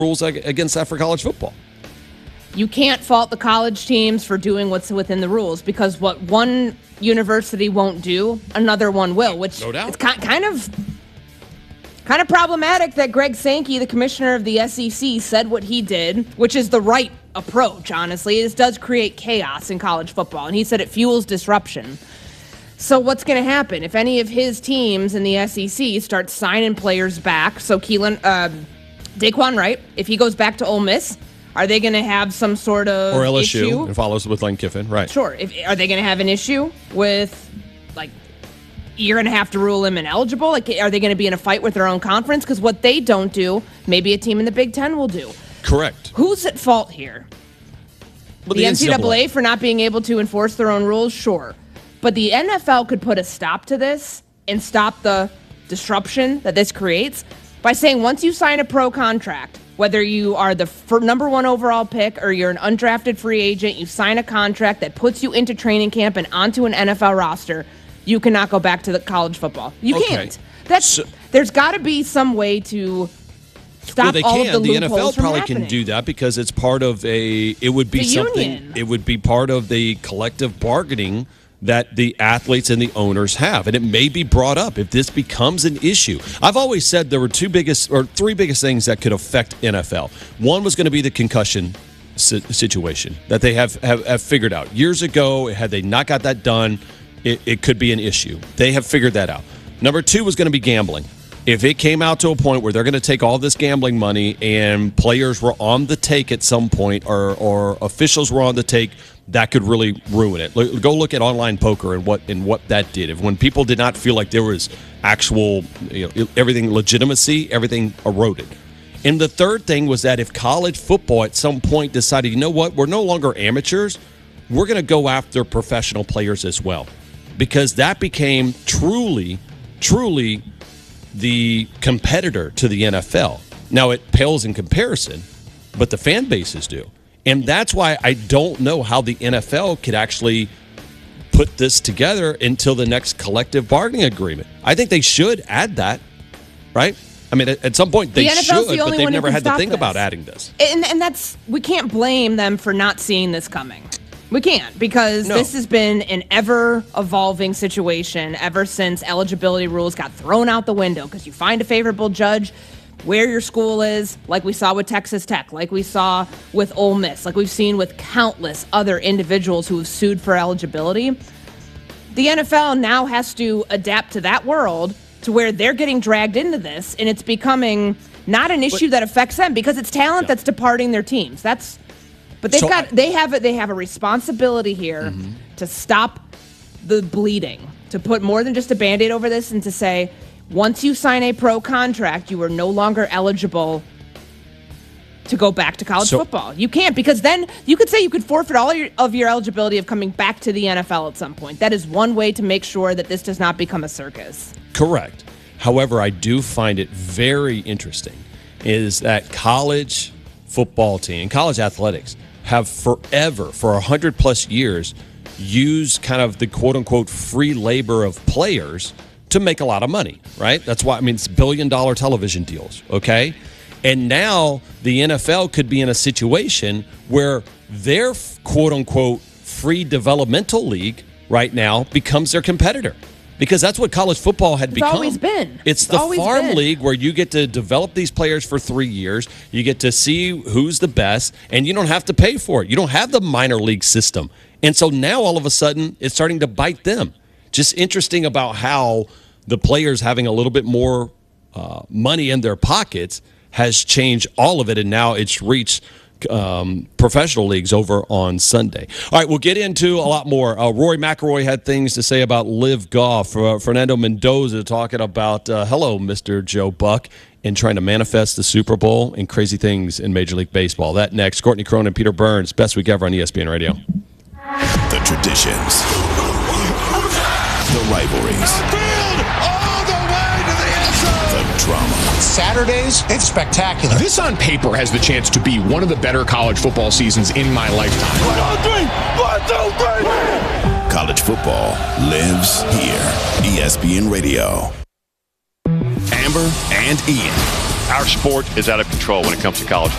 rules against that for college football. You can't fault the college teams for doing what's within the rules, because what one university won't do, another one will, which no doubt. It's kind of problematic that Greg Sankey, the commissioner of the SEC, said what he did, which is the right approach, honestly. This does create chaos in college football, and he said it fuels disruption. So what's going to happen if any of his teams in the SEC start signing players back? So Daquan Wright, if he goes back to Ole Miss, are they going to have some sort of or LSU issue? And follows with Lane Kiffin, right? Sure. Are they going to have an issue with, like, you're going to have to rule him ineligible? Like, are they going to be in a fight with their own conference? Because what they don't do, maybe a team in the Big Ten will do. Correct. Who's at fault here? Well, the NCAA for not being able to enforce their own rules? Sure. But the NFL could put a stop to this and stop the disruption that this creates by saying once you sign a pro contract, whether you are the number one overall pick or you're an undrafted free agent, you sign a contract that puts you into training camp and onto an NFL roster, you cannot go back to the college football. You can't. There's got to be some way to stop all of the loopholes from happening. The NFL probably can do that because it's part of it would be part of the collective bargaining that the athletes and the owners have. And it may be brought up if this becomes an issue. I've always said there were three biggest things that could affect NFL. One was going to be the concussion situation that they have figured out. Years ago, had they not got that done, it could be an issue. They have figured that out. Number two was going to be gambling. If it came out to a point where they're going to take all this gambling money and players were on the take at some point or officials were on the take, that could really ruin it. Go look at online poker and what that did. When people did not feel like there was actual, everything legitimacy, everything eroded. And the third thing was that if college football at some point decided, you know what, we're no longer amateurs, we're going to go after professional players as well. Because that became truly the competitor to the NFL. Now, it pales in comparison, but the fan bases do. And that's why I don't know how the NFL could actually put this together until the next collective bargaining agreement. I think they should add that, right? I mean, at some point they should, but they've never had to think about adding this. And that's, we can't blame them for not seeing this coming. We can't, because this has been an ever-evolving situation ever since eligibility rules got thrown out the window, because you find a favorable judge where your school is, like we saw with Texas Tech, like we saw with Ole Miss, like we've seen with countless other individuals who have sued for eligibility. The NFL now has to adapt to that world to where they're getting dragged into this, and it's becoming not an issue that affects them because it's talent that's departing their teams. But they have a responsibility here to stop the bleeding, to put more than just a Band-Aid over this, and to say, once you sign a pro contract, you are no longer eligible to go back to college football. You can't, because then you could say you could forfeit all of your eligibility of coming back to the NFL at some point. That is one way to make sure that this does not become a circus. Correct. However, I do find it very interesting is that college football team, college athletics, have forever, for 100+ years, used kind of the quote-unquote free labor of players to make a lot of money, right? That's why, it's billion-dollar television deals, okay? And now the NFL could be in a situation where their quote-unquote free developmental league right now becomes their competitor. Because that's what college football had become. It's always been. It's the farm league where you get to develop these players for 3 years. You get to see who's the best, and you don't have to pay for it. You don't have the minor league system. And so now all of a sudden it's starting to bite them. Just interesting about how the players having a little bit more money in their pockets has changed all of it, and now it's reached professional leagues over on Sunday. All right, we'll get into a lot more. Rory McIlroy had things to say about Live Golf. Fernando Mendoza talking about, hello, Mr. Joe Buck, and trying to manifest the Super Bowl and crazy things in Major League Baseball. That next. Courtney Cronin, Peter Burns, best week ever on ESPN Radio. The traditions. The rivalries. Drama. Saturdays, it's spectacular. This on paper has the chance to be one of the better college football seasons in my lifetime. 1, 2, 3. College football lives here. ESPN Radio. Amber and Ian. Our sport is out of control when it comes to college